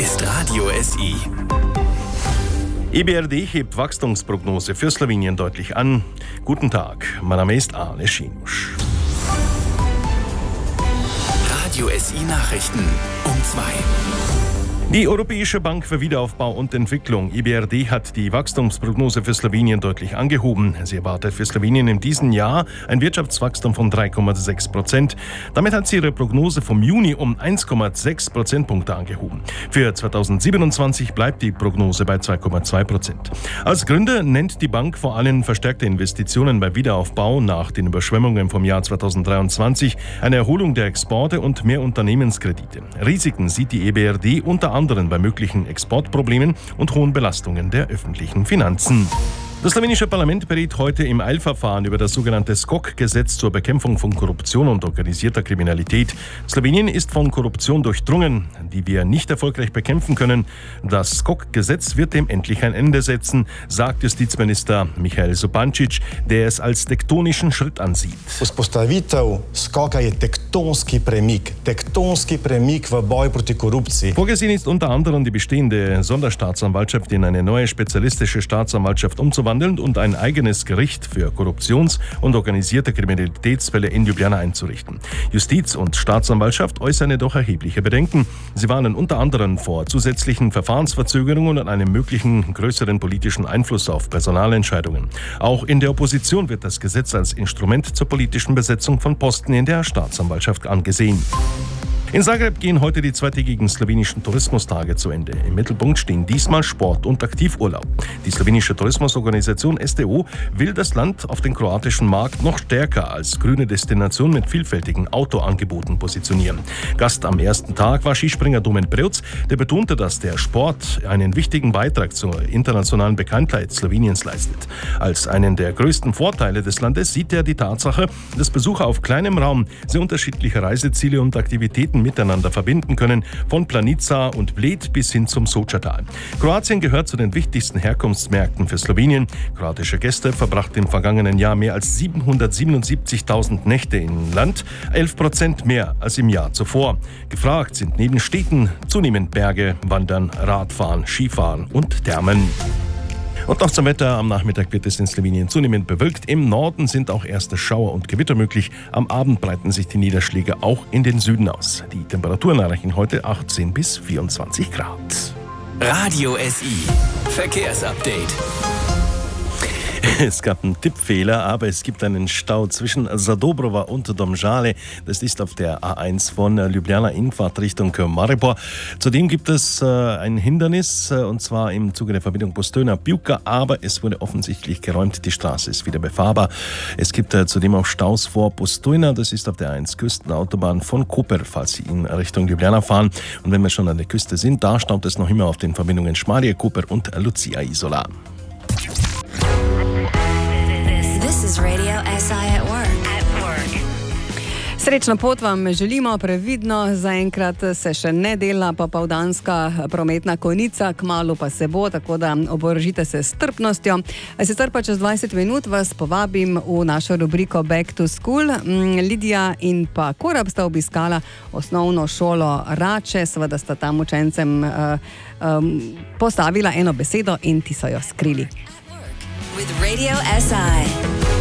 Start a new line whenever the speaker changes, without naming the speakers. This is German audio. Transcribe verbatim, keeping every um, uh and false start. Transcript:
ist Radio S I.
E B R D hebt Wachstumsprognose für Slowenien deutlich an. Guten Tag, mein Name ist Arne Schinusch.
Radio S I Nachrichten um zwei.
Die Europäische Bank für Wiederaufbau und Entwicklung, E B R D, hat die Wachstumsprognose für Slowenien deutlich angehoben. Sie erwartet für Slowenien in diesem Jahr ein Wirtschaftswachstum von drei Komma sechs Prozent. Damit hat sie ihre Prognose vom Juni um eins Komma sechs Prozentpunkte angehoben. Für zweitausendsiebenundzwanzig bleibt die Prognose bei zwei Komma zwei Prozent. Als Gründe nennt die Bank vor allem verstärkte Investitionen beim Wiederaufbau nach den Überschwemmungen vom Jahr zweitausenddreiundzwanzig, eine Erholung der Exporte und mehr Unternehmenskredite. Risiken sieht die E B R D unter anderem bei möglichen Exportproblemen und hohen Belastungen der öffentlichen Finanzen. Das slowenische Parlament berät heute im Eilverfahren über das sogenannte Skok-Gesetz zur Bekämpfung von Korruption und organisierter Kriminalität. Slowenien ist von Korruption durchdrungen, die wir nicht erfolgreich bekämpfen können. Das Skok-Gesetz wird dem endlich ein Ende setzen, sagt Justizminister Michael Zupančič, der es als tektonischen Schritt ansieht.
Vzpostavitev skoka je tektonski premik, tektonski premik v boju proti korupciji.
Vorgesehen ist unter anderem die bestehende Sonderstaatsanwaltschaft in eine neue spezialistische Staatsanwaltschaft umzuwandeln und ein eigenes Gericht für Korruptions- und organisierte Kriminalitätsfälle in Ljubljana einzurichten. Justiz und Staatsanwaltschaft äußern jedoch erhebliche Bedenken. Sie warnen unter anderem vor zusätzlichen Verfahrensverzögerungen und einem möglichen größeren politischen Einfluss auf Personalentscheidungen. Auch in der Opposition wird das Gesetz als Instrument zur politischen Besetzung von Posten in der Staatsanwaltschaft angesehen. In Zagreb gehen heute die zweitägigen slowenischen Tourismustage zu Ende. Im Mittelpunkt stehen diesmal Sport und Aktivurlaub. Die slowenische Tourismusorganisation S T O will das Land auf den kroatischen Markt noch stärker als grüne Destination mit vielfältigen Outdoor-Angeboten positionieren. Gast am ersten Tag war Skispringer Domen Preutz, der betonte, dass der Sport einen wichtigen Beitrag zur internationalen Bekanntheit Sloweniens leistet. Als einen der größten Vorteile des Landes sieht er die Tatsache, dass Besucher auf kleinem Raum sehr unterschiedliche Reiseziele und Aktivitäten miteinander verbinden können, von Planica und Bled bis hin zum Soča-Tal. Kroatien gehört zu den wichtigsten Herkunftsmärkten für Slowenien. Kroatische Gäste verbrachten im vergangenen Jahr mehr als siebenhundertsiebenundsiebzigtausend Nächte im Land, elf Prozent mehr als im Jahr zuvor. Gefragt sind neben Städten zunehmend Berge, Wandern, Radfahren, Skifahren und Thermen. Und noch zum Wetter. Am Nachmittag wird es in Slowenien zunehmend bewölkt. Im Norden sind auch erste Schauer und Gewitter möglich. Am Abend breiten sich die Niederschläge auch in den Süden aus. Die Temperaturen erreichen heute achtzehn bis vierundzwanzig Grad.
Radio S I Verkehrsupdate.
Es gab einen Tippfehler, aber es gibt einen Stau zwischen Zadobrova und Domžale. Das ist auf der A eins von Ljubljana Infahrt Richtung Maribor. Zudem gibt es äh, ein Hindernis, äh, und zwar im Zuge der Verbindung Postojna-Pivka, aber es wurde offensichtlich geräumt. Die Straße ist wieder befahrbar. Es gibt äh, zudem auch Staus vor Postojna. Das ist auf der A eins Küstenautobahn von Koper, falls Sie in Richtung Ljubljana fahren. Und wenn wir schon an der Küste sind, da staut es noch immer auf den Verbindungen Šmarje, Koper und Lucia Isola.
This is Radio S I at work. At work.
Srečno pot vam želimo, previdno, zaenkrat se še ne dela popoldanska prometna konica, kmalu pa se bo, tako da oborožite se s strpnostjo. Sicer pa čez dvajset minut vas povabim v našo rubriko Back to School. Lidija in pa Korab sta obiskala osnovno šolo Rače, seveda sta tam učencem uh, um, postavila eno besedo in ti so jo skrili.
With Radio S I.